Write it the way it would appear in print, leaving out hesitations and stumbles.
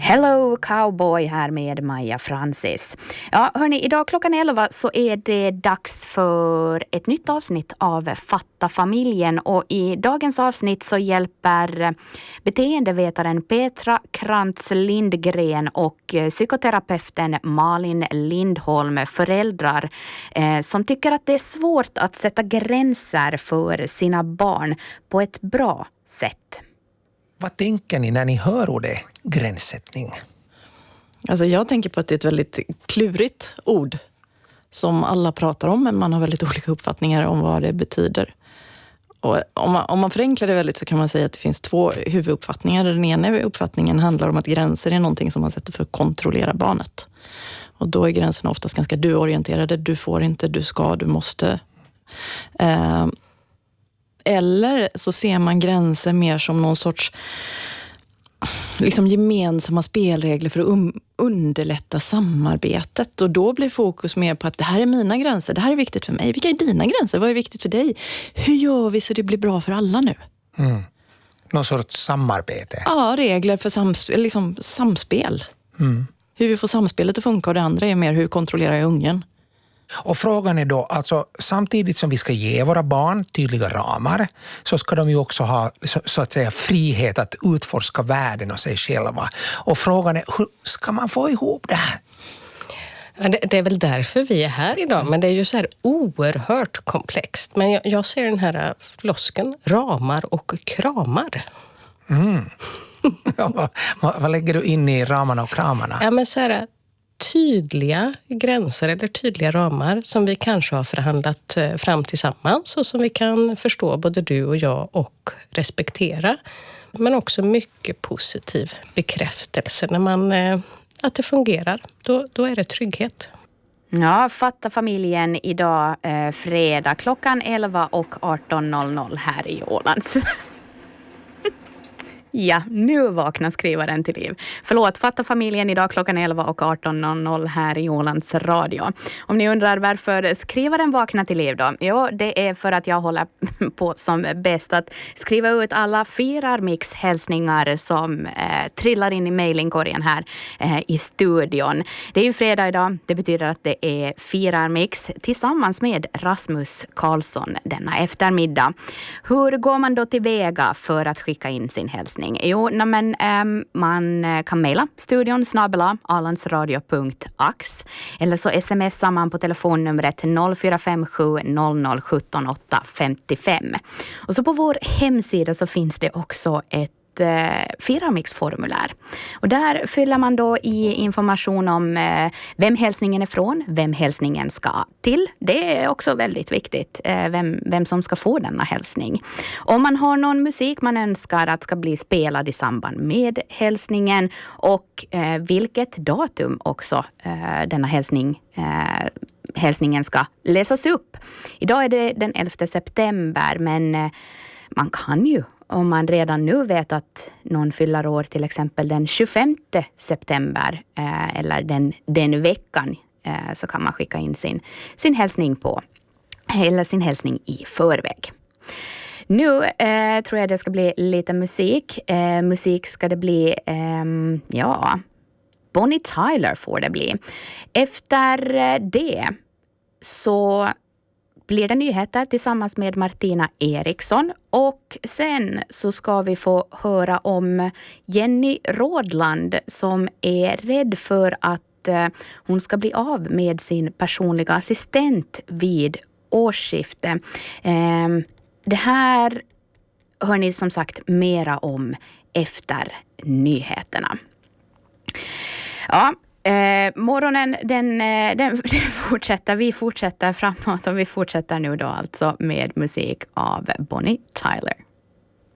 Hello cowboy här med Maja Francis. Ja, hörni, idag klockan 11 så är det dags för ett nytt avsnitt av Fatta familjen. Och i dagens avsnitt så hjälper beteendevetaren Petra Krantz Lindgren och psykoterapeuten Malin Lindholm föräldrar som tycker att det är svårt att sätta gränser för sina barn på ett bra sätt. Vad tänker ni när ni hör ordet gränssättning? Alltså jag tänker på att det är ett väldigt klurigt ord som alla pratar om, men man har väldigt olika uppfattningar om vad det betyder. Och om man förenklar det väldigt så kan man säga att det finns två huvuduppfattningar. Den ena uppfattningen handlar om att gränser är någonting som man sätter för att kontrollera barnet. Och då är gränserna oftast ganska du-orienterade. Du får inte, du ska, du måste. Eller så ser man gränser mer som någon sorts liksom gemensamma spelregler för att underlätta samarbetet. Och då blir fokus mer på att det här är mina gränser, det här är viktigt för mig. Vilka är dina gränser? Vad är viktigt för dig? Hur gör vi så det blir bra för alla nu? Någon sorts samarbete? Ja, regler för samspel. Hur vi får samspelet att funka, och det andra är mer hur kontrollerar jag ungen? Och frågan är då, alltså samtidigt som vi ska ge våra barn tydliga ramar så ska de ju också ha så att säga frihet att utforska världen och sig själva. Och frågan är, hur ska man få ihop det här? Ja, det är väl därför vi är här idag, men det är ju så här oerhört komplext. Men jag ser den här flosken, ramar och kramar. Ja, vad lägger du in i ramarna och kramarna? Ja, men så här tydliga gränser eller tydliga ramar som vi kanske har förhandlat fram tillsammans och som vi kan förstå både du och jag och respektera. Men också mycket positiv bekräftelse när man att det fungerar. Då är det trygghet. Ja, Fatta familjen idag fredag klockan 11 och 18.00 här i Ålands. Ja, nu vaknar skrivaren till liv. Förlåt, Fatta familjen idag klockan 11 och 18.00 här i Ålands radio. Om ni undrar varför skrivaren vaknar till liv då? Jo, det är för att jag håller på som bäst att skriva ut alla firarmix-hälsningar som trillar in i mailinkorgen här i studion. Det är ju fredag idag. Det betyder att det är firarmix tillsammans med Rasmus Karlsson denna eftermiddag. Hur går man då tillväga för att skicka in sin hälsning? Jo, man kan mejla studion @alandsradio.ax eller så smsar man på telefonnumret 0457 00 17 855. Och så på vår hemsida så finns det också ett Firamix-formulär. Och där fyller man då i information om vem hälsningen är från, vem hälsningen ska till. Det är också väldigt viktigt, vem som ska få denna hälsning. Om man har någon musik man önskar att ska bli spelad i samband med hälsningen och vilket datum också denna hälsningen ska läsas upp. Idag är det den 11 september, men man kan ju, om man redan nu vet att någon fyller år till exempel den 25 september eller den veckan, så kan man skicka in sin hälsning sin hälsning i förväg. Nu tror jag det ska bli lite musik. Musik ska det bli, Bonnie Tyler får det bli. Efter det så blir det nyheter tillsammans med Martina Eriksson, och sen så ska vi få höra om Jenny Rådland som är rädd för att hon ska bli av med sin personliga assistent vid årsskifte. Det här hör ni som sagt mera om efter nyheterna. Ja. Morgonen den fortsätter, vi fortsätter framåt och vi fortsätter nu då alltså med musik av Bonnie Tyler.